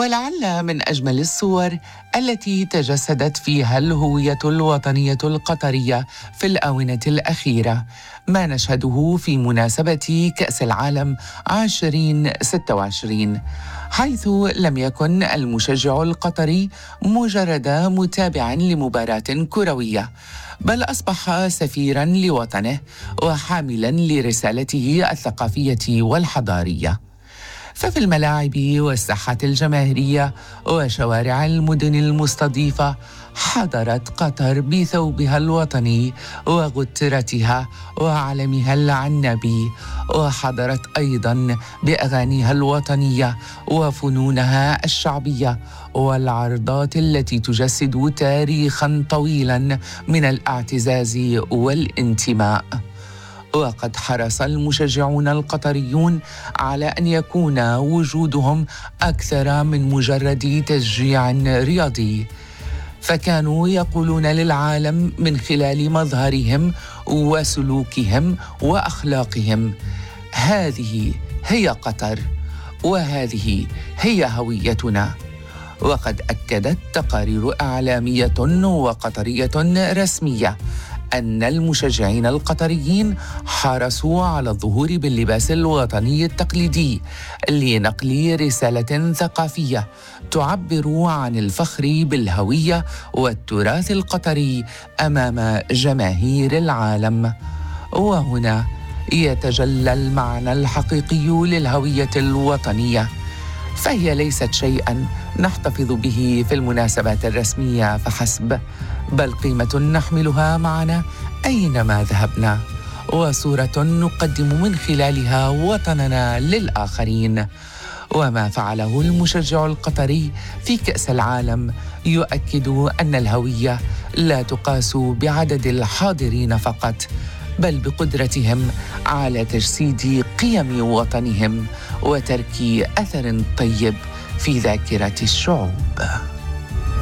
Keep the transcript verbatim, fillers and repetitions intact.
ولعل من أجمل الصور التي تجسدت فيها الهوية الوطنية القطرية في الآونة الأخيرة ما نشهده في مناسبة كأس العالم عشرين ستة وعشرين، حيث لم يكن المشجع القطري مجرد متابع لمباراة كروية، بل أصبح سفيراً لوطنه وحاملاً لرسالته الثقافية والحضارية. ففي الملاعب والساحات الجماهيرية وشوارع المدن المستضيفة حضرت قطر بثوبها الوطني وغترتها وعلمها العنبي، وحضرت أيضاً بأغانيها الوطنية وفنونها الشعبية والعرضات التي تجسد تاريخاً طويلاً من الاعتزاز والانتماء. وقد حرص المشجعون القطريون على أن يكون وجودهم أكثر من مجرد تشجيع رياضي، فكانوا يقولون للعالم من خلال مظهرهم وسلوكهم وأخلاقهم: هذه هي قطر وهذه هي هويتنا. وقد أكدت تقارير إعلامية وقطرية رسمية أن المشجعين القطريين حرصوا على الظهور باللباس الوطني التقليدي لنقل رسالة ثقافية تعبر عن الفخر بالهوية والتراث القطري أمام جماهير العالم. وهنا يتجلى المعنى الحقيقي للهوية الوطنية، فهي ليست شيئاً نحتفظ به في المناسبات الرسمية فحسب، بل قيمة نحملها معنا أينما ذهبنا، وصورة نقدم من خلالها وطننا للآخرين. وما فعله المشجع القطري في كأس العالم يؤكد أن الهوية لا تقاس بعدد الحاضرين فقط، بل بقدرتهم على تجسيد قيم وطنهم وترك أثر طيب في ذاكرة الشعوب.